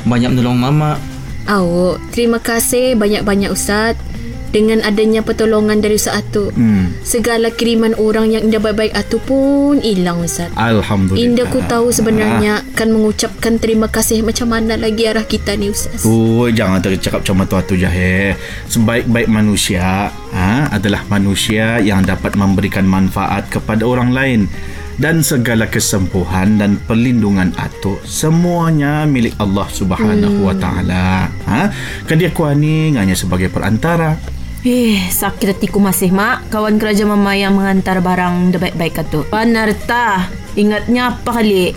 banyak menolong Mama. Terima kasih banyak-banyak Ustaz. Dengan adanya pertolongan dari Ustaz Atuk, segala kiriman orang yang indah baik-baik Atuk pun hilang Ustaz. Alhamdulillah. Indah ku tahu sebenarnya kan mengucapkan terima kasih macam mana lagi arah kita ni Ustaz. Jangan tercakap macam tu Jahir. Sebaik-baik manusia adalah manusia yang dapat memberikan manfaat kepada orang lain. Dan segala kesembuhan dan perlindungan Atuk semuanya milik Allah Subhanahu Wa Taala. Kan dia kuah ni hanya sebagai perantara. Sakit hatiku masih mak. Kawan kerja Mama yang mengantar barang baik-baik Atuk. Panarta, ingatnya apa kali?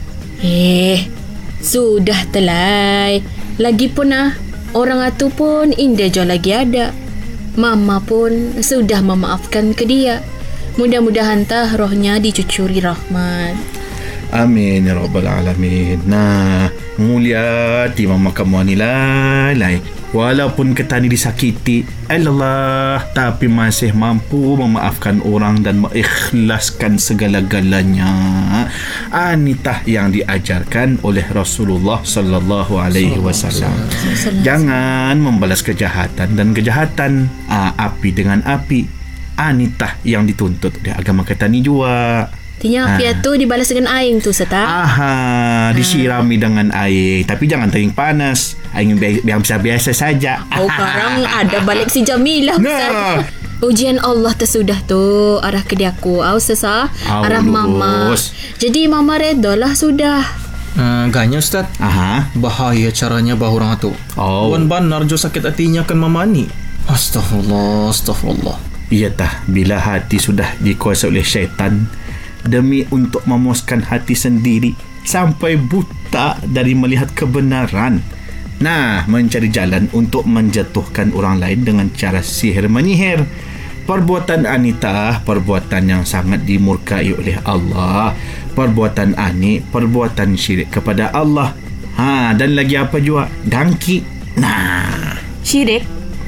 Sudah telai. Lagipun orang Atuk pun indah jo lagi ada. Mama pun sudah memaafkan ke dia. Mudah-mudahan rohnya dicucuri rahmat. Amin ya rabbal alamin. Nah, mulia di Mama kamu ni lai. Walaupun kita ni disakiti Allah, tapi masih mampu memaafkan orang dan mengikhlaskan segala-galanya. Anitah yang diajarkan oleh Rasulullah sallallahu alaihi wasallam. Jangan membalas kejahatan dan kejahatan. Api dengan api. Anitah yang dituntut oleh agama kita ni juga. Artinya api tu dibalas dengan air tu Ustaz. Disirami dengan air. Tapi jangan tering panas. Air yang biasa-biasa saja. Sekarang ada balik si Jamilah Ustaz. Ujian Allah tersudah tu arah ke dia aku. Ustaz arah Mama. Jadi Mama reda lah sudah. Ganya Ustaz. Bahaya caranya bah orang tu. Wan banar jo sakit hatinya kan Mama ni. Astagfirullah. Iya tah, bila hati sudah dikuasai oleh syaitan demi untuk memuaskan hati sendiri sampai buta dari melihat kebenaran. Mencari jalan untuk menjatuhkan orang lain dengan cara sihir menyihir. Perbuatan Anita, perbuatan yang sangat dimurkai oleh Allah. Perbuatan Ani, perbuatan syirik kepada Allah. Dan lagi apa juga? Dangki. Syirik?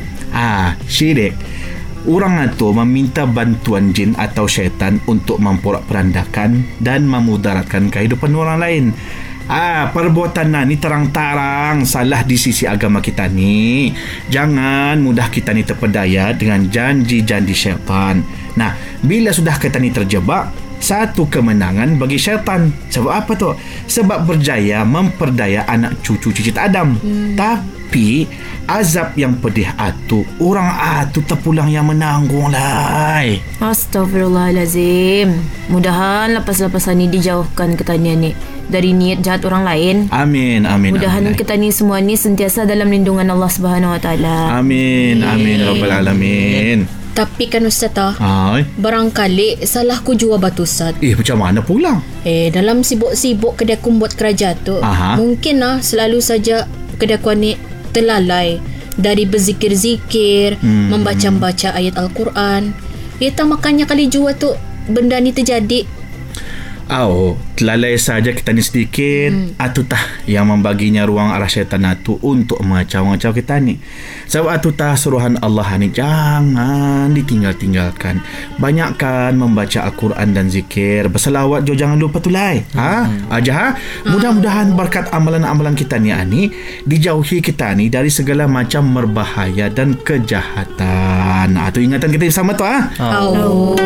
Syirik. Orang itu meminta bantuan jin atau syaitan untuk memporak-perandakan dan memudaratkan kehidupan orang lain. Perbuatan ni terang-terang salah di sisi agama kita ni. Jangan mudah kita ni terpedaya dengan janji-janji syaitan. Bila sudah kita ni terjebak, satu kemenangan bagi syaitan. Sebab apa tu? Sebab berjaya memperdaya anak cucu cicit Adam. Tapi azab yang pedih orang terpulang yang menanggung lah. Astagfirullahalazim. Mudahan lepas-lepas ni dijauhkan ketania ni dari niat jahat orang lain. Amin. Mudahan kita ni semua ni sentiasa dalam lindungan Allah Subhanahu Wa Taala. Amin rabbal alamin. Tapi kan Ustaz barangkali salahku jua batu Ustaz. Macam mana pula? Dalam sibuk-sibuk kedai aku buat kerja tu, mungkin selalu saja kedai aku ni terlalai dari berzikir-zikir, membaca-baca ayat Al-Quran. Makanya kali jua tu benda ni terjadi. Telalai saja kita ni sedikit. Atutah yang membaginya ruang arah syaitan untuk mengacau-ngacau kita ni. Sebab atutah suruhan Allah ni jangan ditinggal-tinggalkan. Banyakkan membaca Al-Quran dan zikir. Berselawat jo jangan lupa tulai. Mudah-mudahan berkat amalan-amalan kita ni dijauhi kita ni dari segala macam merbahaya dan kejahatan. Tu ingatan kita bersama tu.